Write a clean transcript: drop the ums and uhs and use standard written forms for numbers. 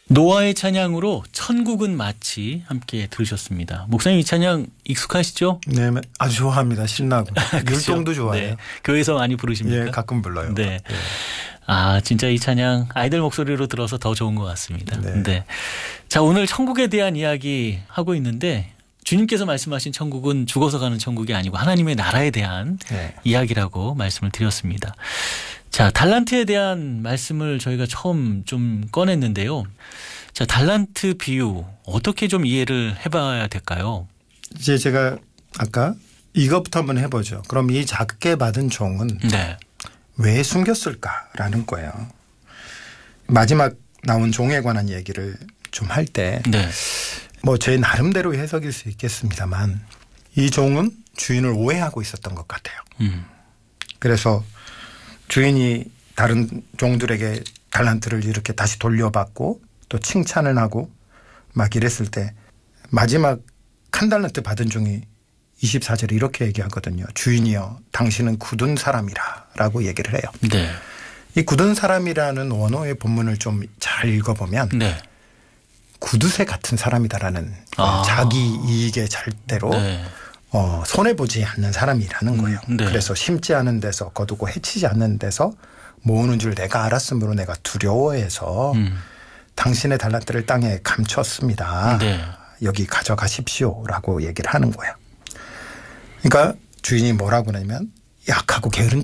노아의 찬양으로 천국은 마치 함께 들으셨습니다. 목사님 이 찬양 익숙하시죠? 네, 아주 좋아합니다. 신나고. 율동도 좋아해요. 네. 교회에서 많이 부르십니까? 예, 가끔 불러요. 네. 네. 아, 진짜 이 찬양 아이들 목소리로 들어서 더 좋은 것 같습니다. 네. 네. 자, 오늘 천국에 대한 이야기 하고 있는데 주님께서 말씀하신 천국은 죽어서 가는 천국이 아니고 하나님의 나라에 대한 네. 이야기라고 말씀을 드렸습니다. 자, 달란트에 대한 말씀을 저희가 처음 좀 꺼냈는데요. 자, 달란트 비유 어떻게 좀 이해를 해봐야 될까요? 이제 제가 아까 이것부터 한번 해보죠. 그럼 이 작게 받은 종은 네. 왜 숨겼을까라는 거예요. 마지막 나온 종에 관한 얘기를 좀 할 때 네. 뭐 제 나름대로 해석일 수 있겠습니다만 이 종은 주인을 오해하고 있었던 것 같아요. 그래서 주인이 다른 종들에게 달란트를 이렇게 다시 돌려받고 또 칭찬을 하고 막 이랬을 때 마지막 한 달란트 받은 종이 24절에 이렇게 얘기하거든요. 주인이여 당신은 굳은 사람이라 라고 얘기를 해요. 네. 이 굳은 사람이라는 원어의 본문을 좀 잘 읽어보면 네. 구두쇠 같은 사람이다라는 자기 이익의 잘대로 네. 손해보지 않는 사람이라는 거예요. 네. 그래서 심지 않은 데서 거두고 해치지 않는 데서 모으는 줄 내가 알았으므로 내가 두려워해서 당신의 달란트를 땅에 감췄습니다. 네. 여기 가져가십시오라고 얘기를 하는 거예요. 그러니까 주인이 뭐라고 하냐면 약하고 게으른